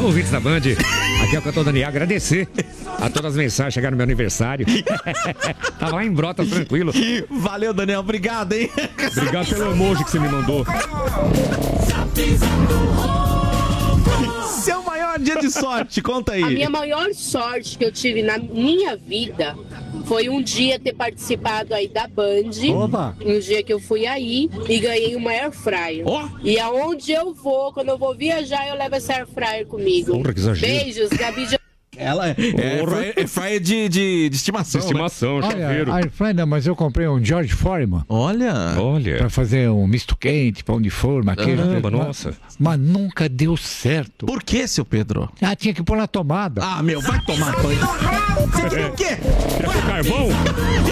ouvintes da Band. Aqui é o cantor Daniel. Agradecer a todas as mensagens que chegaram no meu aniversário. Tava lá em Brotas, tranquilo. Valeu, Daniel. Obrigado, hein? Obrigado pelo emoji que você me mandou. Seu maior dia de sorte, conta aí. A minha maior sorte que eu tive na minha vida foi um dia ter participado aí da Band. Opa! Um dia que eu fui aí e ganhei uma air fryer. Ó! E aonde eu vou, quando eu vou viajar, eu levo essa air fryer comigo. Porra, que exagero. Beijos, Gabi de... Ela é fryer de estimação. Estimação, chaveiro. Olha, Airfryer não, mas eu comprei um George Foreman Né? Olha. Olha. pra fazer um misto quente, pão de forma, aquele. Caramba, nossa. Mas nunca deu certo. Por que, seu Pedro? Ah, tinha que pôr na tomada. Ah, meu, vai tomar banho. Você queria o quê? Quer pôr carvão?